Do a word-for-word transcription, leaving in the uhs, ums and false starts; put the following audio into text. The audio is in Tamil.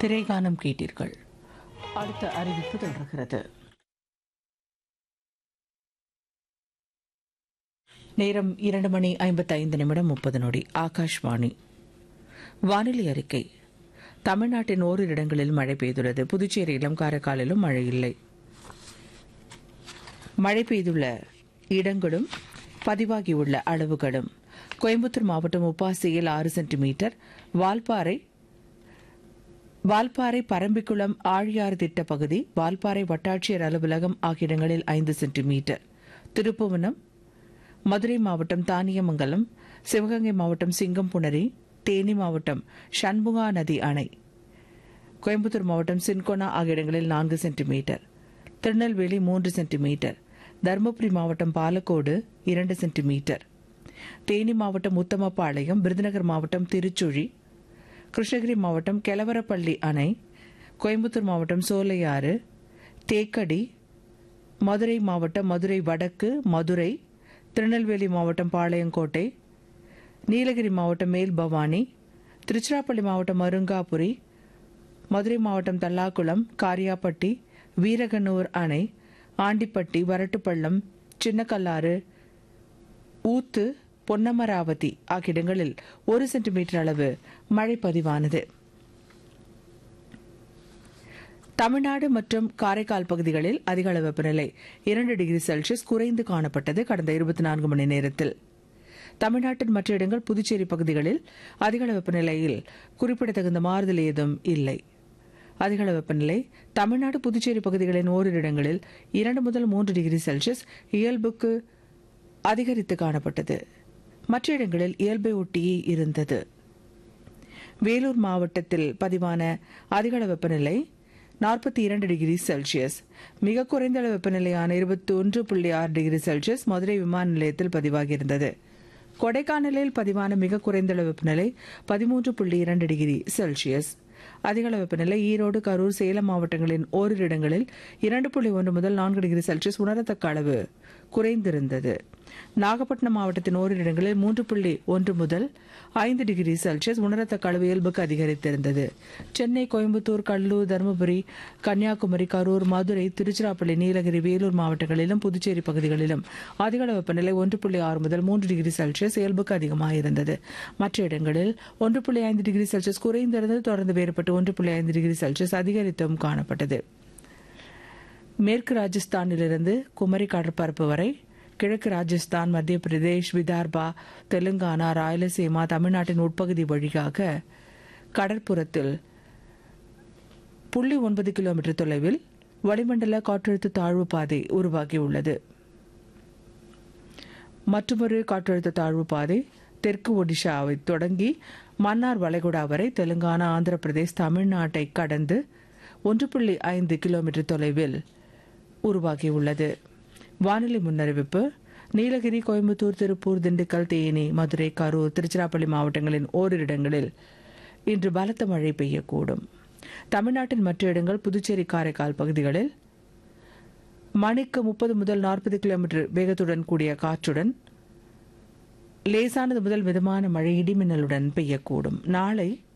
திரைகானம் கேட்டீர்கள். அடுத்த அறிவிப்பு தொடர்கிறது. நேரம் இரண்டு மணி ஐம்பத்தி ஐந்து நிமிடம் முப்பது நொடி. ஆகாஷ்வாணி. வானிலை அறிக்கை. தமிழ்நாட்டின் ஓரிரு இடங்களில் மழை பெய்துள்ளது. புதுச்சேரியிலும் காரைக்காலிலும் மழை இல்லை. மழை பெய்துள்ள இடங்களும் பதிவாகியுள்ள அளவுகளும்: கோயம்புத்தூர் மாவட்டம் உப்பாசியில் ஆறு சென்டிமீட்டர், வால்பாறை வால்பாறை பரம்பிக்குளம் ஆழியாறு திட்ட பகுதி, வால்பாறை வட்டாட்சியர் அலுவலகம் ஆகிய இடங்களில் ஐந்து சென்டிமீட்டர், திருப்புவனம், மதுரை மாவட்டம் தானியமங்கலம், சிவகங்கை மாவட்டம் சிங்கம்புணரி, தேனி மாவட்டம் சண்முகா நதி அணை, கோயம்புத்தூர் மாவட்டம் சின்கோனா ஆகிய இடங்களில் நான்கு சென்டிமீட்டர், திருநெல்வேலி மூன்று சென்டிமீட்டர், தருமபுரி மாவட்டம் பாலக்கோடு இரண்டு சென்டிமீட்டர், தேனி மாவட்டம் உத்தமபாளையம், விருதுநகர் மாவட்டம் திருச்சுழி, கிருஷ்ணகிரி மாவட்டம் கெலவரப்பள்ளி அணை, கோயம்புத்தூர் மாவட்டம் சோலையாறு, தேக்கடி, மதுரை மாவட்டம் மதுரை வடக்கு, மதுரை, திருநெல்வேலி மாவட்டம் பாளையங்கோட்டை, நீலகிரி மாவட்டம் மேல்பவானி, திருச்சிராப்பள்ளி மாவட்டம் அருங்காபுரி, மதுரை மாவட்டம் தல்லாக்குளம், காரியாப்பட்டி, வீரகனூர் அணை, ஆண்டிப்பட்டி, வரட்டுப்பள்ளம், சின்னக்கல்லாறு, ஊத்து, பொன்னமராவதி ஆகிய இடங்களில் ஒரு சென்டிமீட்டர் அளவு மழை பதிவானது. தமிழ்நாடு மற்றும் காரைக்கால் பகுதிகளில் அதிக அளவு வெப்பநிலை இரண்டு டிகிரி செல்சியஸ் குறைந்து காணப்பட்டது கடந்த இருபத்தி நான்கு மணி நேரத்தில். தமிழ்நாட்டின் மற்ற இடங்கள், புதுச்சேரி பகுதிகளில் அதிகளவு வெப்பநிலையில் குறிப்பிடத்தகுந்த மாறுதல் ஏதும் இல்லை. அதிகளவு வெப்பநிலை தமிழ்நாடு, புதுச்சேரி பகுதிகளின் ஓரிரு இடங்களில் இரண்டு முதல் மூன்று டிகிரி செல்சியஸ் இயல்புக்கு அதிகரித்து காணப்பட்டது. மற்ற இடங்களில் இயல்பை ஒட்டியே இருந்தது. வேலூர் மாவட்டத்தில் பதிவான அதிகளவு வெப்பநிலை நாற்பத்தி இரண்டு டிகிரி செல்சியஸ். மிக குறைந்த அளவு வெப்பநிலையான இருபத்தி ஒன்று புள்ளி ஆறு டிகிரி செல்சியஸ் மதுரை விமான நிலையத்தில் பதிவாகியிருந்தது. கொடைக்கானலில் பதிவான மிக குறைந்த அளவு வெப்பநிலை பதிமூன்று புள்ளி இரண்டு டிகிரி செல்சியஸ். அதிகளவு வெப்பநிலை ஈரோடு, கரூர், சேலம் மாவட்டங்களின் ஓரிரு இடங்களில் இரண்டு புள்ளி ஒன்று முதல் நான்கு டிகிரி செல்சியஸ் உணரத்தக்க அளவு குறைந்திருந்தது. நாகப்பட்டினம் மாவட்டத்தின் ஓரிரு இடங்களில் மூன்று புள்ளி ஒன்று முதல் ஐந்து டிகிரி செல்சியஸ் உணரத்தக்க அளவு இயல்புக்கு அதிகரித்திருந்தது. சென்னை, கோயம்புத்தூர், கடலூர், தருமபுரி, கன்னியாகுமரி, கரூர், மதுரை, திருச்சிராப்பள்ளி, நீலகிரி, வேலூர் மாவட்டங்களிலும் புதுச்சேரி பகுதிகளிலும் அதிகளவு வெப்பநிலை ஒன்று புள்ளி ஆறு முதல் மூன்று டிகிரி செல்சியஸ் இயல்புக்கு அதிகமாக இருந்தது. மற்ற இடங்களில் ஒன்று புள்ளி ஐந்து டிகிரி செல்சியஸ் குறைந்திருந்தது. தொடர்ந்து வேறுபட்டு ஒன்று புள்ளி ஐந்து டிகிரி செல்சியஸ் அதிகரித்தும் காணப்பட்டது. மேற்கு ராஜஸ்தானிலிருந்து குமரி கடற்பரப்பு வரை, கிழக்கு ராஜஸ்தான், மத்திய பிரதேஷ், விதர்பா, தெலுங்கானா, ராயலசீமா, தமிழ்நாட்டின் உட்பகுதி வழியாக கடற்புறத்தில் புள்ளி ஒன்பது கிலோமீட்டர் தொலைவில் வளிமண்டல காற்றழுத்த தாழ்வு பாதை உருவாகியுள்ளது. மற்றொரு காற்றழுத்த தாழ்வு பாதை தெற்கு ஒடிஷாவை தொடங்கி மன்னார் வளைகுடா வரை தெலுங்கானா, ஆந்திர பிரதேஷ், தமிழ்நாட்டை கடந்து ஒன்று புள்ளி ஐந்து கிலோமீட்டர் தொலைவில் உருவாகியுள்ளது. வானிலை முன்னறிவிப்பு. நீலகிரி, கோயம்புத்தூர், திருப்பூர், திண்டுக்கல், தேனி, மதுரை, கரூர், திருச்சிராப்பள்ளி மாவட்டங்களின் ஓரிரு இடங்களில் இன்று பலத்த மழை பெய்யக்கூடும். தமிழ்நாட்டின் மற்ற இடங்கள், புதுச்சேரி, காரைக்கால் பகுதிகளில் மணிக்கு முப்பது முதல் நாற்பது கிலோமீட்டர் வேகத்துடன் கூடிய காற்றுடன் லேசானது முதல் மிதமான மழை இடிமின்னலுடன் பெய்யக்கூடும். நாளை